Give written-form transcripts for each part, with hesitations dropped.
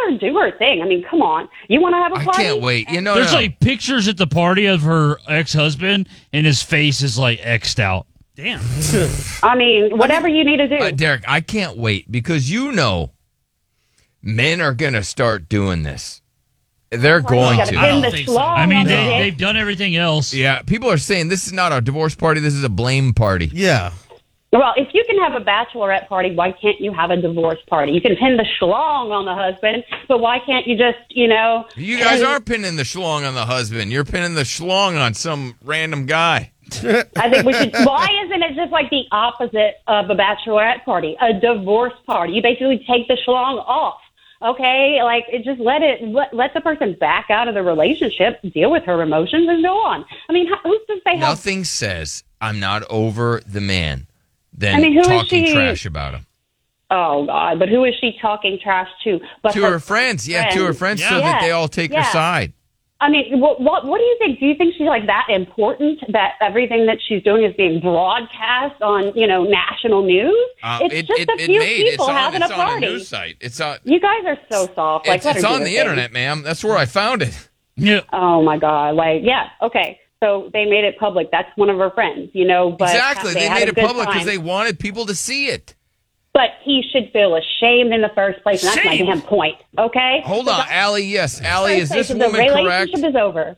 her do her thing. I mean, come on. You want to have a party? I can't wait. You know, there's like pictures at the party of her ex-husband, and his face is like X'd out. Damn. I mean, whatever you need to do. Derek, I can't wait because men are going to start doing this. They're going to. I don't think so. I mean, they've done everything else. Yeah, people are saying this is not a divorce party. This is a blame party. Yeah. Well, if you can have a bachelorette party, why can't you have a divorce party? You can pin the schlong on the husband, but why can't you just, You guys are pinning the schlong on the husband. You're pinning the schlong on some random guy. I think we should. Why isn't it just like the opposite of a bachelorette party, a divorce party? You basically take the schlong off. Okay, like just let the person back out of the relationship, deal with her emotions, and go on. I mean, who's to say nothing says I'm not over the man than who talking is she? Trash about him. Oh God! But who is she talking trash to? But to her friends, so that they all take her side. I mean, what do you think? Do you think she's like that important that everything that she's doing is being broadcast on national news? It's just a few people having a party. It's on a news site. You guys are so soft. It's on the internet, ma'am. That's where I found it. Yeah. Oh my God! Okay. So they made it public. That's one of her friends, But exactly, they made it public because they wanted people to see it. But he should feel ashamed in the first place, and that's my damn point, okay? Hold on, Allie, yes. Allie, is this woman correct? The relationship is over.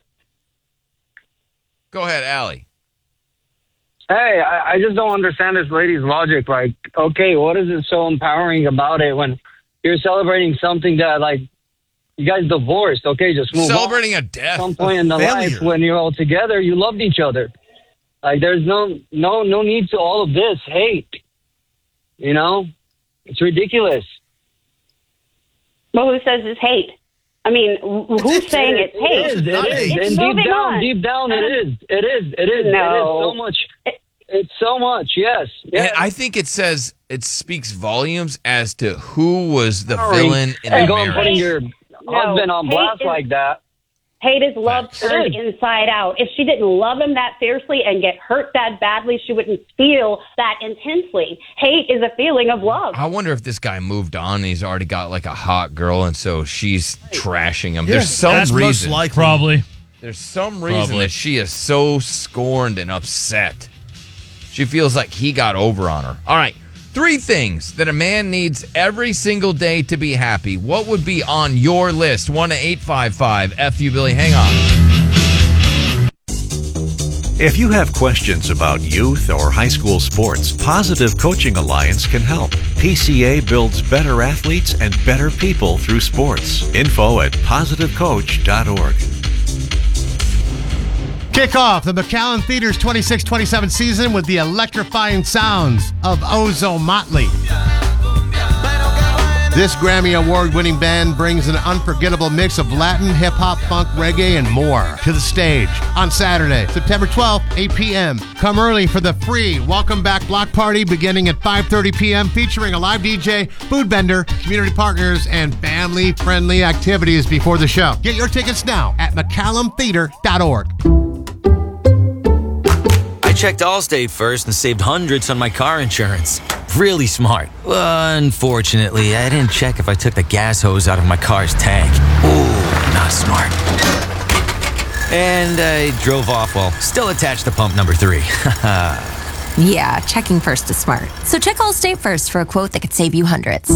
Go ahead, Allie. Hey, I just don't understand this lady's logic. Like, okay, what is it so empowering about it when you're celebrating something that, like, you guys divorced, okay, just move Celebrating on. a death. At some point in the life when you're all together, you loved each other. Like, there's no need to all of this hate. It's ridiculous. Well, who says it's hate? I mean, who's saying it's hate? It is. And deep down, it is. It is. No. It is so much. It's so much, yes. And I think it speaks volumes as to who was the villain in the marriage. And putting your husband on blast like that. Hate is love turned inside out. If she didn't love him that fiercely and get hurt that badly, she wouldn't feel that intensely. Hate is a feeling of love. I wonder if this guy moved on and he's already got like a hot girl, and so she's trashing him. There's some reason. Probably. There's some reason that she is so scorned and upset. She feels like he got over on her. All right. 3 things that a man needs every single day to be happy. What would be on your list? 1-855-FU-Billy. Hang on. If you have questions about youth or high school sports, Positive Coaching Alliance can help. PCA builds better athletes and better people through sports. Info at positivecoach.org. Kick off the McAllen Theater's 26-27 season with the electrifying sounds of Ozo Motley. This Grammy Award-winning band brings an unforgettable mix of Latin, hip-hop, funk, reggae, and more to the stage on Saturday, September 12th, 8 p.m. Come early for the free Welcome Back block party beginning at 5:30 p.m. featuring a live DJ, food vendor, community partners, and family-friendly activities before the show. Get your tickets now at McCallumTheater.org. I checked Allstate first and saved hundreds on my car insurance. Really smart. Unfortunately, I didn't check if I took the gas hose out of my car's tank. Ooh, not smart. And I drove off while still attached to pump number 3. Yeah, checking first is smart. So check Allstate first for a quote that could save you hundreds.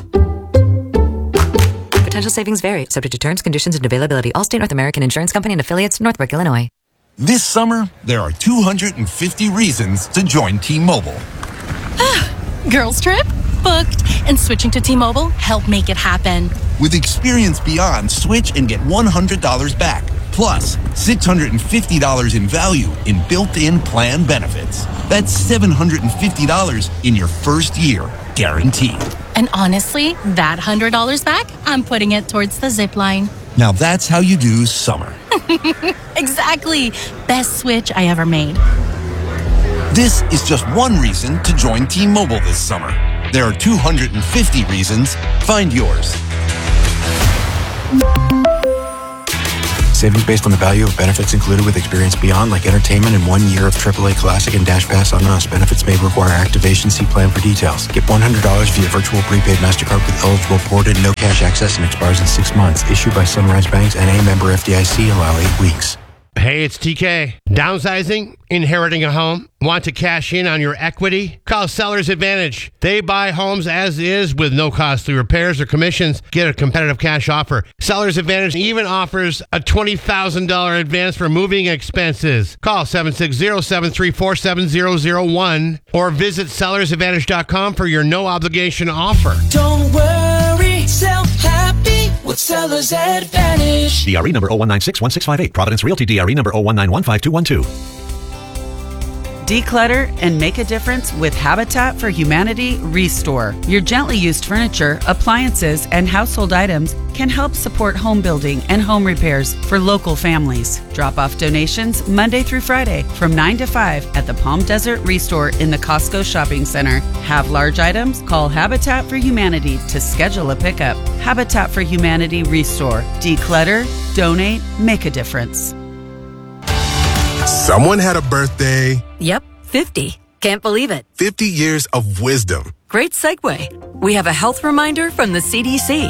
Potential savings vary, subject to terms, conditions, and availability. Allstate North American Insurance Company and affiliates, Northbrook, Illinois. This summer, there are 250 reasons to join T-Mobile. Girls trip? Booked. And switching to T-Mobile helped make it happen. With Experience Beyond, switch and get $100 back. Plus, $650 in value in built-in plan benefits. That's $750 in your first year, guaranteed. And honestly, that $100 back, I'm putting it towards the zip line. Now that's how you do summer. Exactly. Best switch I ever made. This is just one reason to join T-Mobile this summer. There are 250 reasons. Find yours. Savings based on the value of benefits included with Experience Beyond, like entertainment and 1 year of AAA Classic and Dash Pass on us. Benefits may require activation. See plan for details. Get $100 via virtual prepaid MasterCard with eligible ported, no cash access, and expires in 6 months. Issued by Sunrise Banks, N.A. member FDIC. Allow 8 weeks. Hey, it's TK. Downsizing? Inheriting a home? Want to cash in on your equity? Call Sellers Advantage. They buy homes as is with no costly repairs or commissions. Get a competitive cash offer. Sellers Advantage even offers a $20,000 advance for moving expenses. Call 760-734-7001 or visit sellersadvantage.com for your no-obligation offer. Don't worry, sell happy with Sellers Advantage. DRE number 01961658. Providence Realty DRE number 01915212. Declutter and make a difference with Habitat for Humanity Restore. Your gently used furniture, appliances, and household items can help support home building and home repairs for local families. Drop off donations Monday through Friday from 9 to 5 at the Palm Desert Restore in the Costco Shopping Center. Have large items? Call Habitat for Humanity to schedule a pickup. Habitat for Humanity Restore. Declutter, donate, make a difference. Someone had a birthday. Yep, 50. Can't believe it. 50 years of wisdom. Great segue. We have a health reminder from the CDC.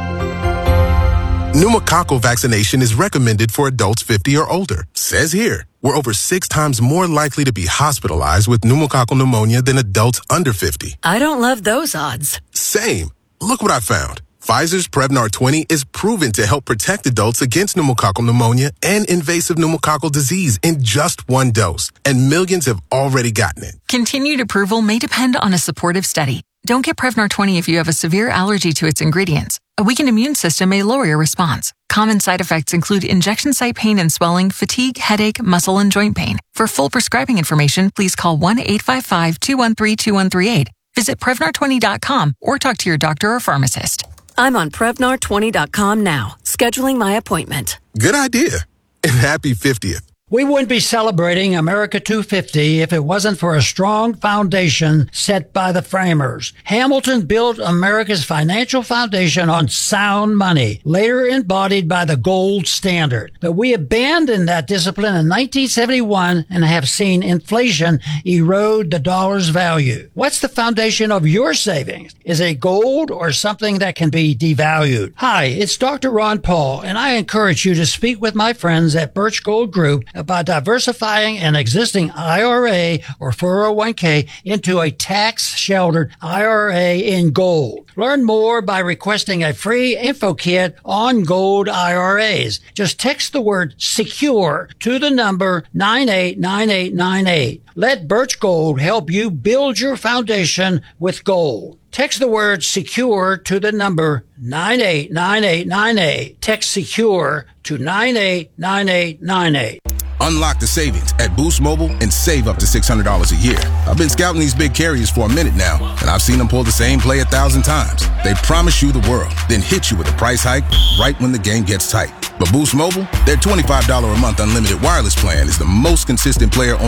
Pneumococcal vaccination is recommended for adults 50 or older. Says here, we're over 6 times more likely to be hospitalized with pneumococcal pneumonia than adults under 50. I don't love those odds. Same. Look what I found. Pfizer's Prevnar 20 is proven to help protect adults against pneumococcal pneumonia and invasive pneumococcal disease in just 1 dose, and millions have already gotten it. Continued approval may depend on a supportive study. Don't get Prevnar 20 if you have a severe allergy to its ingredients. A weakened immune system may lower your response. Common side effects include injection site pain and swelling, fatigue, headache, muscle, and joint pain. For full prescribing information, please call 1-855-213-2138. Visit Prevnar20.com or talk to your doctor or pharmacist. I'm on Prevnar20.com now, scheduling my appointment. Good idea. And happy 50th. We wouldn't be celebrating America 250 if it wasn't for a strong foundation set by the framers. Hamilton built America's financial foundation on sound money, later embodied by the gold standard. But we abandoned that discipline in 1971 and have seen inflation erode the dollar's value. What's the foundation of your savings? Is it gold or something that can be devalued? Hi, it's Dr. Ron Paul, and I encourage you to speak with my friends at Birch Gold Group about diversifying an existing IRA or 401k into a tax-sheltered IRA in gold. Learn more by requesting a free info kit on gold IRAs. Just text the word SECURE to the number 989898. Let Birch Gold help you build your foundation with gold. Text the word SECURE to the number 989898. Text SECURE to 989898. Unlock the savings at Boost Mobile and save up to $600 a year. I've been scouting these big carriers for a minute now, and I've seen them pull the same play 1,000 times. They promise you the world, then hit you with a price hike right when the game gets tight. But Boost Mobile, their $25 a month unlimited wireless plan is the most consistent player on